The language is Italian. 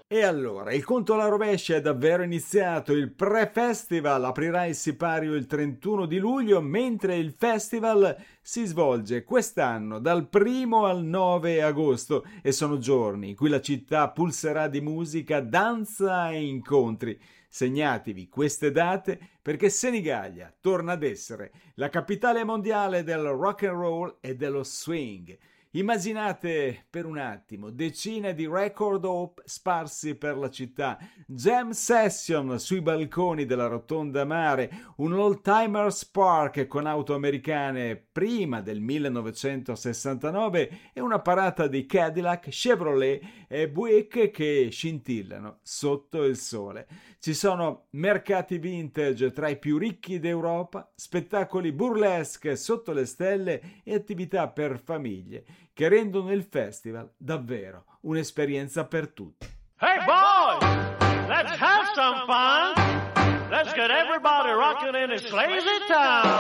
E allora, il conto alla rovescia è davvero iniziato. Il pre-festival aprirà il sipario il 31 di luglio, mentre il festival si svolge quest'anno dal 1 al 9 agosto e sono giorni in cui la città pulserà di musica, danza e incontri. Segnatevi queste date perché Senigallia torna ad essere la capitale mondiale del rock and roll e dello swing. Immaginate per un attimo decine di record hop sparsi per la città, jam session sui balconi della Rotonda Mare, un old-timers park con auto americane prima del 1969 e una parata di Cadillac, Chevrolet e Buick che scintillano sotto il sole. Ci sono mercati vintage tra i più ricchi d'Europa, spettacoli burlesque sotto le stelle e attività per famiglie che rendono il festival davvero un'esperienza per tutti. Hey boys, let's have some fun. Let's get everybody rocking in this lazy town.